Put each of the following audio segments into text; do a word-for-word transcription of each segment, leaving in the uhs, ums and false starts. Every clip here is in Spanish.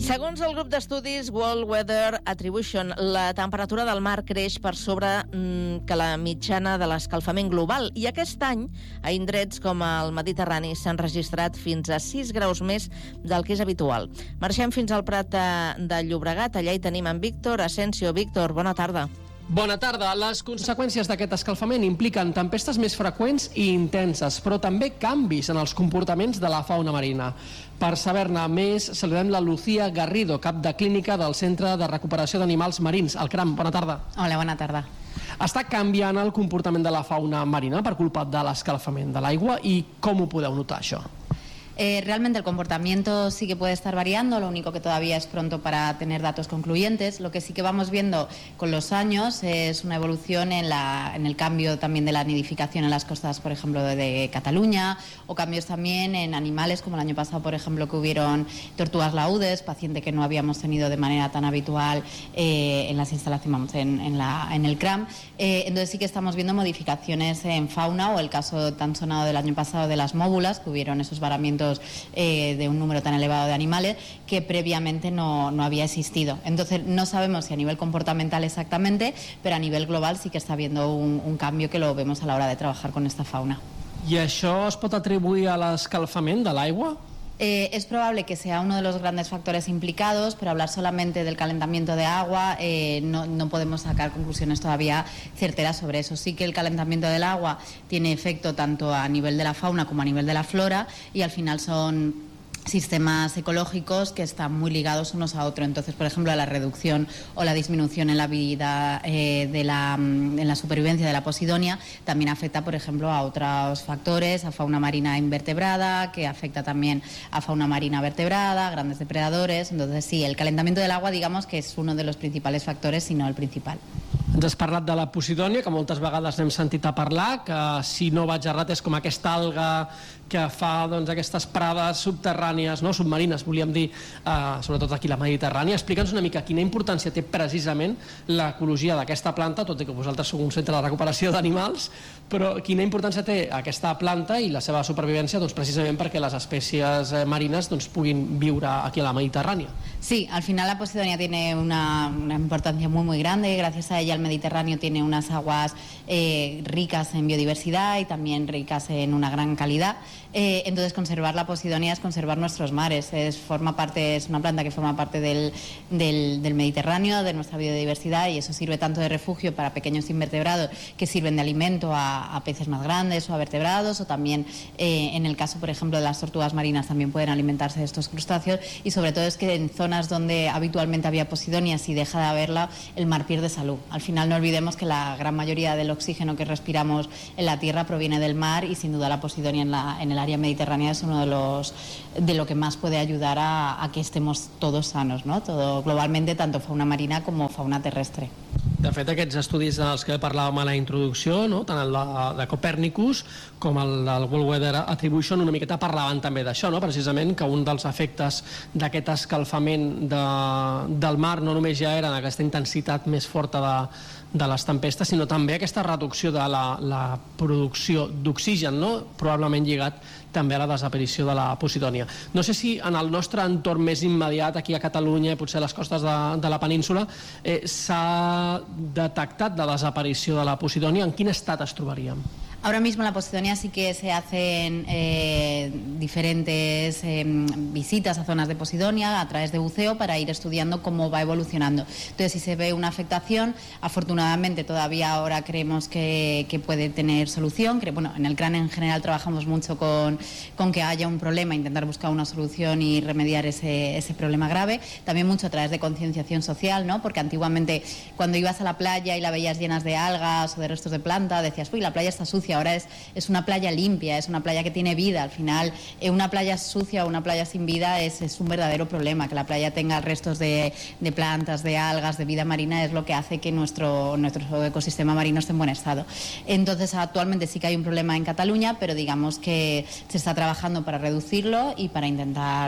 Segons el grup d'estudis World Weather Attribution, la temperatura del mar creix per sobre mm, que la mitjana de l'escalfament global i aquest any a indrets com el Mediterrani s'han registrat fins a sis graus més del que és habitual. Marxem fins al Prat de, de Llobregat, allà hi tenim en Víctor Asensio. Víctor, bona tarda. Bona tarda. Les conseqüències d'aquest escalfament impliquen tempestes més freqüents i intenses, però també canvis en els comportaments de la fauna marina. Per saber-ne més, saludem la Lucía Garrido, cap de clínica del Centre de Recuperació d'Animals Marins, el CRAM. Bona tarda. Hola, bona tarda. Està canviant el comportament de la fauna marina per culpa de l'escalfament de l'aigua i com ho podeu notar, això? Eh, realmente el comportamiento sí que puede estar variando, lo único que todavía es pronto para tener datos concluyentes. Lo que sí que vamos viendo con los años es una evolución en, la, en el cambio también de la nidificación en las costas, por ejemplo, de, de Cataluña, o cambios también en animales, como el año pasado, por ejemplo, que hubieron tortugas laúdes, paciente que no habíamos tenido de manera tan habitual eh, en las instalaciones, vamos, en, en, la, en el CRAM. Eh, entonces sí que estamos viendo modificaciones en fauna, o el caso tan sonado del año pasado de las móbulas, que hubieron esos varamientos Eh, de un número tan elevado de animales que previamente no, no había existido. Entonces no sabemos si a nivel comportamental exactamente, pero a nivel global sí que está habiendo un, un cambio que lo vemos a la hora de trabajar con esta fauna. I això es pot atribuir a l'escalfament de l'aigua? Eh, es probable que sea uno de los grandes factores implicados, pero hablar solamente del calentamiento de agua eh, no, no podemos sacar conclusiones todavía certeras sobre eso. Sí que el calentamiento del agua tiene efecto tanto a nivel de la fauna como a nivel de la flora, y al final son sistemas ecológicos que están muy ligados unos a otros. Entonces, por ejemplo, la reducción o la disminución en la vida eh, de la, en la supervivencia de la posidonia también afecta, por ejemplo, a otros factores, a fauna marina invertebrada, que afecta también a fauna marina vertebrada, grandes depredadores. Entonces, sí, el calentamiento del agua, digamos que es uno de los principales factores, si no el principal. Ens has parlat de la posidònia, que moltes vegades n'hem sentit a parlar, que si no vaig errat és com aquesta alga que fa doncs, aquestes prades subterrànies, no? submarines, volíem dir, eh, sobretot aquí a la Mediterrània. Explica'ns una mica quina importància té precisament l'ecologia d'aquesta planta, tot i que vosaltres sou un centre de recuperació d'animals, però quina importància té aquesta planta i la seva supervivència, doncs, precisament perquè les espècies marines doncs, puguin viure aquí a la Mediterrània. Sí, al final la posidonia tiene una, una importancia muy muy grande. Gracias a ella el Mediterráneo tiene unas aguas eh, ricas en biodiversidad y también ricas en una gran calidad. Eh, entonces conservar la posidonia es conservar nuestros mares. Es, forma parte, es una planta que forma parte del, del, del Mediterráneo, de nuestra biodiversidad, y eso sirve tanto de refugio para pequeños invertebrados que sirven de alimento a, a peces más grandes o a vertebrados, o también eh, en el caso, por ejemplo, de las tortugas marinas también pueden alimentarse de estos crustáceos, y sobre todo es que en zonas donde habitualmente había posidonia, si deja de haberla, el mar pierde salud. Al final no olvidemos que la gran mayoría del oxígeno que respiramos en la tierra proviene del mar, y sin duda la posidonia en, la, en el área mediterránea es uno de los de lo que más puede ayudar a, a que estemos todos sanos, ¿no? Todo globalmente, tanto fauna marina como fauna terrestre. De fet, aquests estudis dels que parlàvem a la introducció, no? tant el de, de Copernicus com el del World Weather Attribution, una miqueta parlaven també d'això, no? precisament que un dels efectes d'aquest escalfament de, del mar no només ja era aquesta intensitat més forta de, de les tempestes, sinó també aquesta reducció de la, la producció d'oxigen, no? probablement lligat també a la desaparició de la posidònia. No sé si en el nostre entorn més immediat, aquí a Catalunya, potser a les costes de, de la península, eh, s'ha detectat la desaparició de la posidònia. En quin estat es trobaríem? Ahora mismo en la posidonia sí que se hacen eh, diferentes eh, visitas a zonas de posidonia a través de buceo para ir estudiando cómo va evolucionando. Entonces, si se ve una afectación, afortunadamente todavía ahora creemos que, que puede tener solución. Que, bueno, en el CRAN en general trabajamos mucho con, con que haya un problema, intentar buscar una solución y remediar ese, ese problema grave. También mucho a través de concienciación social, ¿no? Porque antiguamente cuando ibas a la playa y la veías llenas de algas o de restos de planta, decías, uy, la playa está sucia. Ahora es, es una playa limpia, es una playa que tiene vida. Al final, eh, una playa sucia o una playa sin vida es, es un verdadero problema. Que la playa tenga restos de, de plantas, de algas, de vida marina, es lo que hace que nuestro, nuestro ecosistema marino esté en buen estado. Entonces, actualmente sí que hay un problema en Cataluña, pero digamos que se está trabajando para reducirlo y para intentar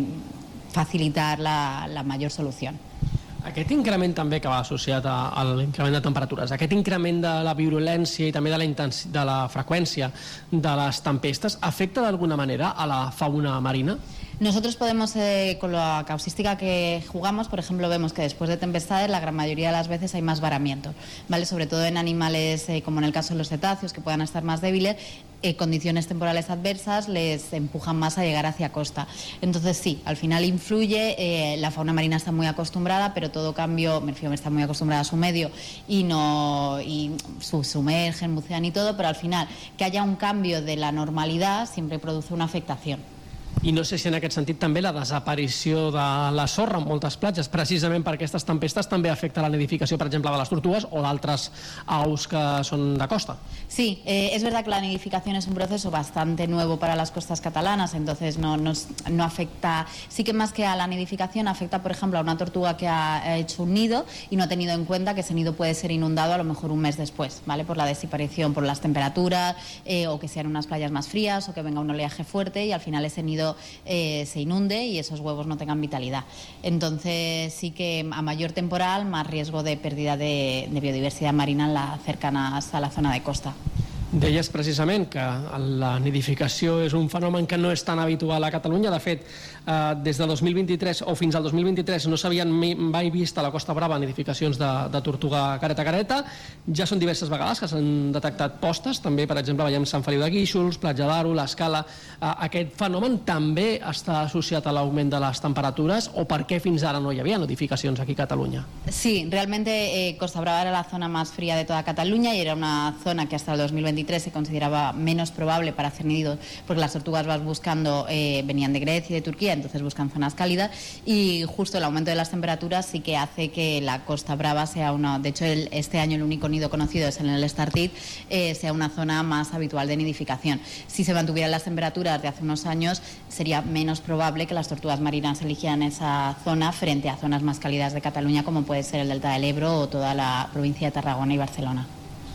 facilitar la, la mayor solución. Aquest increment també que va associat a, a l'increment de temperatures, aquest increment de la virulència i també de la, intensi, de la freqüència de les tempestes afecta d'alguna manera a la fauna marina? Nosotros podemos, eh, con la causística que jugamos, por ejemplo, vemos que después de tempestades la gran mayoría de las veces hay más varamiento, ¿vale? Sobre todo en animales eh, como en el caso de los cetáceos, que puedan estar más débiles, eh, condiciones temporales adversas les empujan más a llegar hacia costa. Entonces sí, al final influye, eh, la fauna marina está muy acostumbrada, pero todo cambio, me refiero, está muy acostumbrada a su medio y no y su, sumergen, bucean y todo, pero al final que haya un cambio de la normalidad siempre produce una afectación. I no sé si en aquest sentit també la desaparició de la sorra en moltes platges, precisament per aquestes tempestes, també afecta la nidificació, per exemple, de les tortugues o d'altres aus que són de costa. Sí, eh, es verdad que la nidificación es un proceso bastante nuevo para las costas catalanas, entonces no, no, no afecta, sí que más que a la nidificación afecta, por ejemplo, a una tortuga que ha hecho un nido y no ha tenido en cuenta que ese nido puede ser inundado a lo mejor un mes después, ¿vale? Por la desaparición, por las temperaturas, eh, o que sean unas playas más frías o que venga un oleaje fuerte y al final ese nido Eh, se inunde y esos huevos no tengan vitalidad. Entonces sí que a mayor temporal, más riesgo de pérdida de, de biodiversidad marina en la, cercanas a la zona de costa. Deies precisament que la nidificació és un fenomen que no és tan habitual a Catalunya. De fet, eh, des de dos mil vint-i-tres o fins al dos mil vint-i-tres no s'havien mai vist a la Costa Brava nidificacions de, de tortuga careta careta. Ja són diverses vegades que s'han detectat postes, també, per exemple, veiem Sant Feliu de Guíxols, Platja d'Aro, l'Escala. Eh, aquest fenomen també està associat a l'augment de les temperatures, o per què fins ara no hi havia nidificacions aquí a Catalunya? Sí, realmente eh, Costa Brava era la zona más fría de toda Cataluña y era una zona que hasta el dos mil veintitrés se consideraba menos probable para hacer nidos, porque las tortugas vas buscando, eh, venían de Grecia y de Turquía, entonces buscan zonas cálidas, y justo el aumento de las temperaturas sí que hace que la Costa Brava sea una, de hecho el, este año el único nido conocido es en el Estartit, eh, sea una zona más habitual de nidificación. Si se mantuvieran las temperaturas de hace unos años, sería menos probable que las tortugas marinas eligieran esa zona frente a zonas más cálidas de Cataluña, como puede ser el Delta del Ebro o toda la provincia de Tarragona y Barcelona.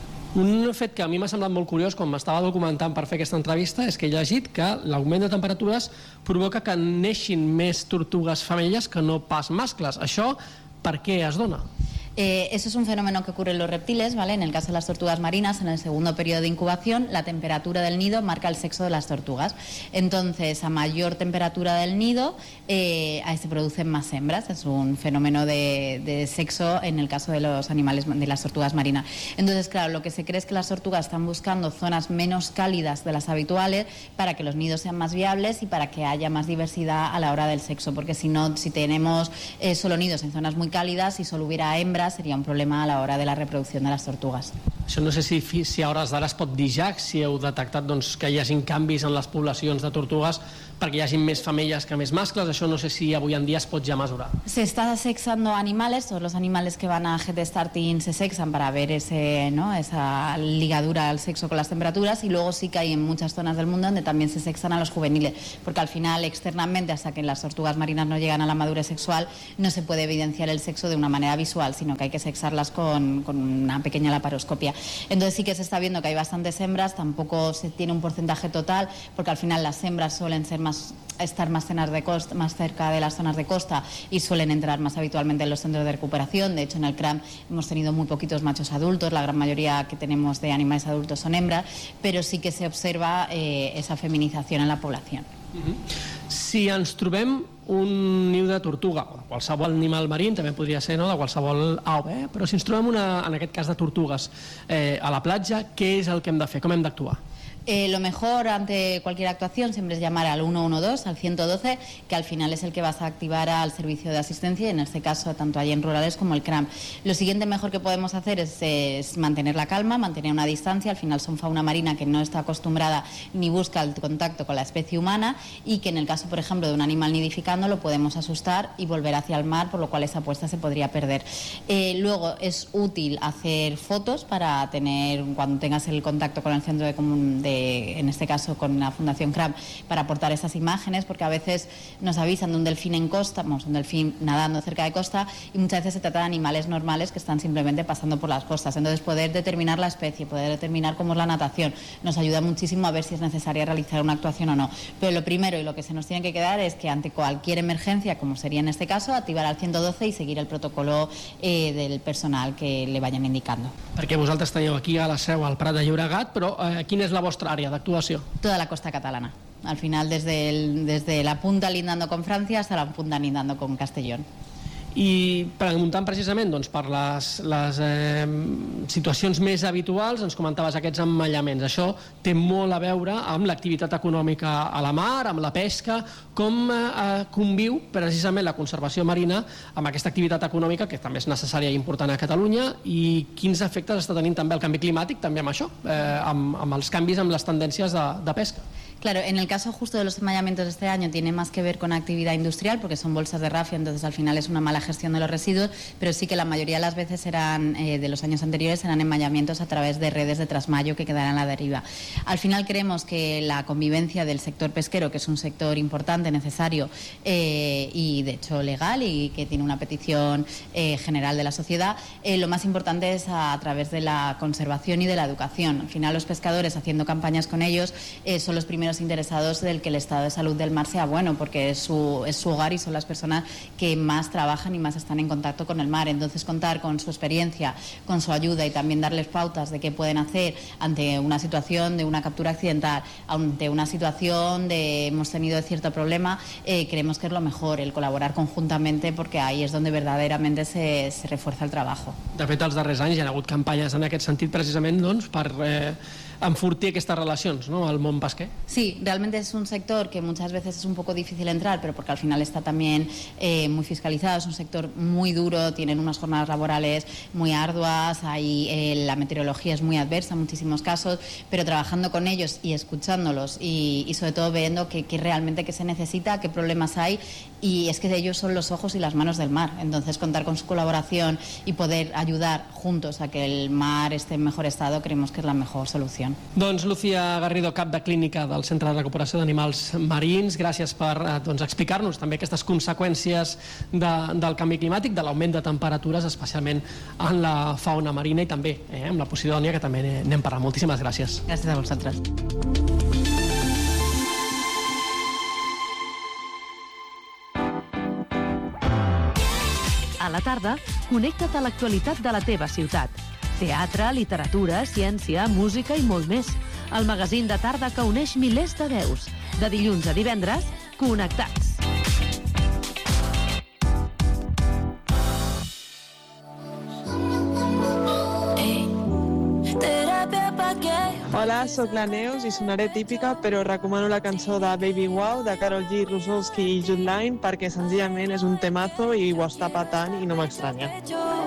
Un fet que a mi m'ha semblat molt curiós quan m'estava documentant per fer aquesta entrevista és que he llegit que l'augment de temperatures provoca que neixin més tortugues femelles que no pas mascles. Això per què es dona? Eh, eso es un fenómeno que ocurre en los reptiles, ¿vale? En el caso de las tortugas marinas, en el segundo periodo de incubación, la temperatura del nido marca el sexo de las tortugas. Entonces, a mayor temperatura del nido, eh, se producen más hembras. Es un fenómeno de, de sexo en el caso de los animales, de las tortugas marinas. Entonces, claro, lo que se cree es que las tortugas están buscando zonas menos cálidas de las habituales para que los nidos sean más viables y para que haya más diversidad a la hora del sexo, porque si no, si tenemos eh, solo nidos en zonas muy cálidas, si solo hubiera hembras, seria un problema a l'hora de la reproducció de les tortugues. Això no sé si, si a hores d'ara es pot dir ja, si heu detectat doncs, que hi hagin canvis en les poblacions de tortugues perquè hi hagin més femelles que més mascles. Això no sé si avui en dia es pot ja mesurar. Se está sexando animales, todos los animales que van a G T Starting se sexan para ver ese, ¿no? esa ligadura al sexo con las temperaturas, y luego sí que hay en muchas zonas del mundo donde también se sexan a los juveniles, porque al final externamente, hasta que las tortugas marinas no llegan a la madurez sexual, no se puede evidenciar el sexo de una manera visual, sino que hay que sexarlas con, con una pequeña laparoscopia. Entonces sí que se está viendo que hay bastantes hembras, tampoco se tiene un porcentaje total, porque al final las hembras suelen ser más, estar más, de costa, más cerca de las zonas de costa y suelen entrar más habitualmente en los centros de recuperación. De hecho, en el C R A M hemos tenido muy poquitos machos adultos, la gran mayoría que tenemos de animales adultos son hembras, pero sí que se observa eh, esa feminización en la población. Uh-huh. Si ens trobem un niu de tortuga, o de qualsevol animal marí, també podria ser, no?, de qualsevol au, eh? Però si ens trobem una, en aquest cas de tortugues, eh, a la platja, què és el que hem de fer? Com hem d'actuar? Eh, lo mejor ante cualquier actuación siempre es llamar al uno uno dos, al ciento doce, que al final es el que vas a activar al servicio de asistencia, y en este caso tanto allí en rurales como el C R A M. Lo siguiente mejor que podemos hacer es, es mantener la calma, mantener una distancia. Al final son fauna marina que no está acostumbrada ni busca el contacto con la especie humana, y que en el caso, por ejemplo, de un animal nidificando lo podemos asustar y volver hacia el mar, por lo cual esa puesta se podría perder. Eh, luego es útil hacer fotos para tener, cuando tengas el contacto con el centro de, de en este caso con la Fundación C R A M, para aportar esas imágenes, porque a veces nos avisan de un delfín en costa, vamos, un delfín nadando cerca de costa, y muchas veces se trata de animales normales que están simplemente pasando por las costas. Entonces, poder determinar la especie, poder determinar cómo es la natación, nos ayuda muchísimo a ver si es necesaria realizar una actuación o no. Pero lo primero y lo que se nos tiene que quedar es que ante cualquier emergencia, como sería en este caso, activar al ciento doce y seguir el protocolo eh, del personal que le vayan indicando. Perquè vosaltres teniu aquí a la seu al Prat de Llobregat, però eh, quina és la vostra àrea d'actuació? Toda la costa catalana. Al final, desde, el, desde la punta lindando con Francia hasta la punta lindando con Castellón. I preguntant precisament doncs, per les, les eh, situacions més habituals, ens comentaves aquests emmallaments. Això té molt a veure amb l'activitat econòmica a la mar, amb la pesca, com eh, conviu precisament la conservació marina amb aquesta activitat econòmica que també és necessària i important a Catalunya, i quins efectes està tenint també el canvi climàtic també amb això, eh, amb, amb els canvis amb les tendències de, de pesca. Claro, en el caso justo de los enmallamientos de este año tiene más que ver con actividad industrial porque son bolsas de rafia, entonces al final es una mala gestión de los residuos, pero sí que la mayoría de las veces eran, eh, de los años anteriores eran enmallamientos a través de redes de trasmayo que quedarán a la deriva. Al final creemos que la convivencia del sector pesquero, que es un sector importante, necesario eh, y de hecho legal y que tiene una petición eh, general de la sociedad, eh, lo más importante es a, a través de la conservación y de la educación. Al final los pescadores, haciendo campañas con ellos, eh, son los primeros interesados del que el estado de salud del mar sea bueno, porque es su, es su hogar y son las personas que más trabajan y más están en contacto con el mar. Entonces contar con su experiencia, con su ayuda y también darles pautas de qué pueden hacer ante una situación de una captura accidental, ante una situación de hemos tenido cierto problema, eh, creemos que es lo mejor, el colaborar conjuntamente, porque ahí es donde verdaderamente se, se refuerza el trabajo. De fet, els darrers anys hi ha hagut campanyes en aquest sentit precisament doncs, per eh, enfortir aquestes relacions, ¿no?, al món pesquer. Sí, realmente es un sector que muchas veces es un poco difícil entrar, pero porque al final está también eh, muy fiscalizado, es un sector muy duro, tienen unas jornadas laborales muy arduas, ahí, eh, la meteorología es muy adversa en muchísimos casos, pero trabajando con ellos y escuchándolos y, y sobre todo viendo que, que realmente qué se necesita, qué problemas hay, y es que ellos son los ojos y las manos del mar, entonces contar con su colaboración y poder ayudar juntos a que el mar esté en mejor estado creemos que es la mejor solución. Doncs Lucía Garrido, cap de clínica del Centre de Recuperació d'Animals Marins, gràcies per doncs, explicar-nos també aquestes conseqüències de, del canvi climàtic, de l'augment de temperatures, especialment en la fauna marina i també eh, amb la Posidònia, que també n'hem parlat. Moltíssimes gràcies. Gràcies a vosaltres. A la tarda, connecta't a l'actualitat de la teva ciutat. Teatre, literatura, ciència, música i molt més. El magazín de tarda que uneix milers de veus. De dilluns a divendres, Connectats. Hola, sóc la Neus i sonaré típica, però recomano la cançó de Baby Wow de Karol G, Rusolski i Jude Line perquè senzillament és un temazo i ho està patant i no m'estranya.